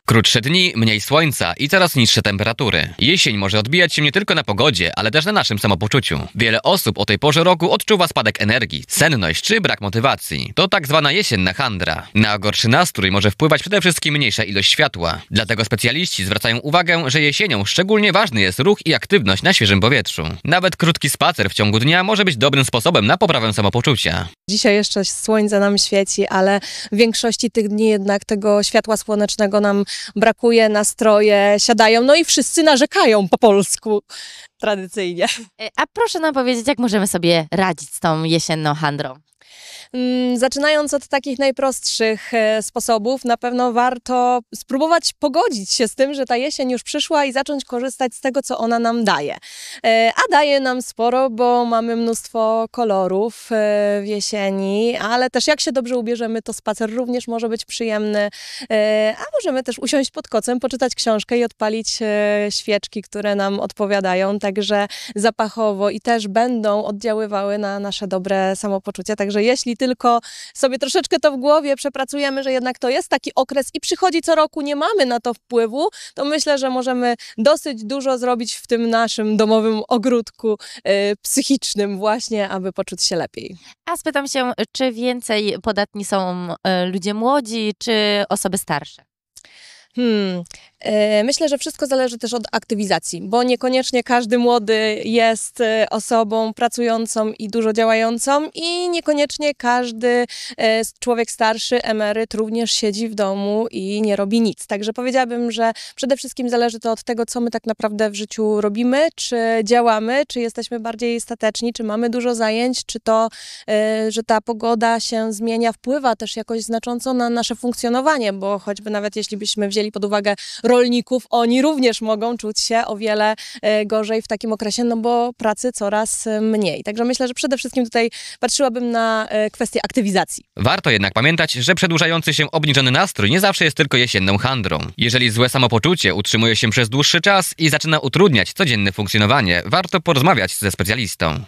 Krótsze dni, mniej słońca i coraz niższe temperatury. Jesień może odbijać się nie tylko na pogodzie, ale też na naszym samopoczuciu. Wiele osób o tej porze roku odczuwa spadek energii, senność czy brak motywacji. To tak zwana jesienna handra. Na gorszy nastrój może wpływać przede wszystkim mniejsza ilość światła. Dlatego specjaliści zwracają uwagę, że jesienią szczególnie ważny jest ruch i aktywność na świeżym powietrzu. Nawet krótki spacer w ciągu dnia może być dobrym sposobem na poprawę samopoczucia. Dzisiaj jeszcze słońce nam świeci, ale w większości tych dni jednak tego światła słonecznego nam brakuje, nastroje siadają, no i wszyscy narzekają po polsku tradycyjnie. A proszę nam powiedzieć, jak możemy sobie radzić z tą jesienną handrą? Zaczynając od takich najprostszych sposobów, na pewno warto spróbować pogodzić się z tym, że ta jesień już przyszła i zacząć korzystać z tego, co ona nam daje. A daje nam sporo, bo mamy mnóstwo kolorów w jesieni, ale też jak się dobrze ubierzemy, to spacer również może być przyjemny, a możemy też usiąść pod kocem, poczytać książkę i odpalić świeczki, które nam odpowiadają, także zapachowo i też będą oddziaływały na nasze dobre samopoczucie, także jeśli tylko sobie troszeczkę to w głowie przepracujemy, że jednak to jest taki okres i przychodzi co roku, nie mamy na to wpływu, to myślę, że możemy dosyć dużo zrobić w tym naszym domowym ogródku psychicznym właśnie, aby poczuć się lepiej. A spytam się, czy więcej podatni są ludzie młodzi, czy osoby starsze? Myślę, że wszystko zależy też od aktywizacji, bo niekoniecznie każdy młody jest osobą pracującą i dużo działającą i niekoniecznie każdy człowiek starszy, emeryt również siedzi w domu i nie robi nic. Także powiedziałabym, że przede wszystkim zależy to od tego, co my tak naprawdę w życiu robimy, czy działamy, czy jesteśmy bardziej stateczni, czy mamy dużo zajęć, czy to, że ta pogoda się zmienia, wpływa też jakoś znacząco na nasze funkcjonowanie, bo choćby nawet jeśli byśmy wzięli pod uwagę rolników, oni również mogą czuć się o wiele gorzej w takim okresie, no bo pracy coraz mniej. Także myślę, że przede wszystkim tutaj patrzyłabym na kwestię aktywizacji. Warto jednak pamiętać, że przedłużający się obniżony nastrój nie zawsze jest tylko jesienną handrą. Jeżeli złe samopoczucie utrzymuje się przez dłuższy czas i zaczyna utrudniać codzienne funkcjonowanie, warto porozmawiać ze specjalistą.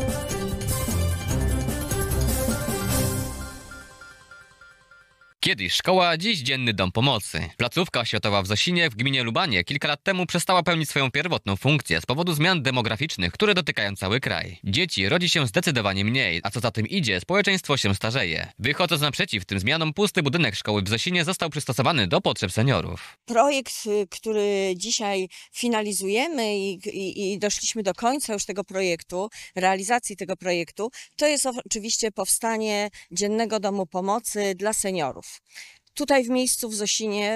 Kiedyś szkoła, dziś dzienny dom pomocy. Placówka oświatowa w Zosinie w gminie Lubanie kilka lat temu przestała pełnić swoją pierwotną funkcję z powodu zmian demograficznych, które dotykają cały kraj. Dzieci rodzi się zdecydowanie mniej, a co za tym idzie, społeczeństwo się starzeje. Wychodząc naprzeciw tym zmianom, pusty budynek szkoły w Zosinie został przystosowany do potrzeb seniorów. Projekt, który dzisiaj finalizujemy i doszliśmy do końca już tego projektu, realizacji tego projektu, to jest oczywiście powstanie dziennego domu pomocy dla seniorów. Tutaj w miejscu w Zosinie,